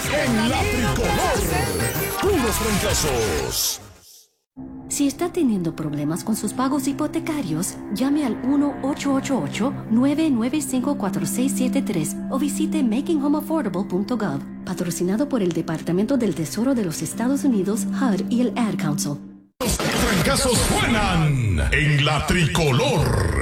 en la tricolor. Puros fracasos. Si está teniendo problemas con sus pagos hipotecarios, llame al 1-888-995-4673 o visite makinghomeaffordable.gov, patrocinado por el Departamento del Tesoro de los Estados Unidos, HUD y el Ad Council. Los trancazos suenan en la tricolor.